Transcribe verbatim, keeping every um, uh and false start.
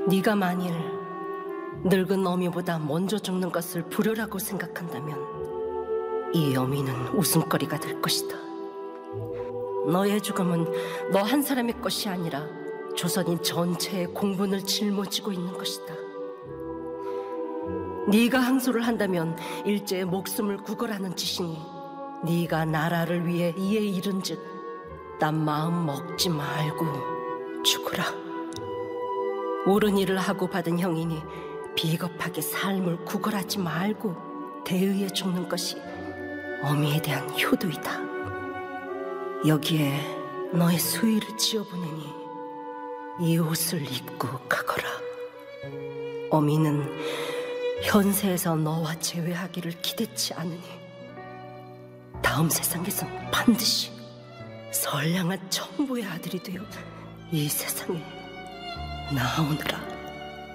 네가 만일 늙은 어미보다 먼저 죽는 것을 불효라고 생각한다면 이 어미는 웃음거리가 될 것이다. 너의 죽음은 너 한 사람의 것이 아니라 조선인 전체의 공분을 짊어지고 있는 것이다. 네가 항소를 한다면 일제의 목숨을 구걸하는 짓이니 네가 나라를 위해 이에 이른즉 딴 마음 먹지 말고 죽으라. 옳은 일을 하고 받은 형이니 비겁하게 삶을 구걸하지 말고 대의에 죽는 것이 어미에 대한 효도이다. 여기에 너의 수의를 지어보내니 이 옷을 입고 가거라. 어미는 현세에서 너와 재회하기를 기대치 않으니 다음 세상에선 반드시 선량한 천부의 아들이 되어 이 세상에 나오느라.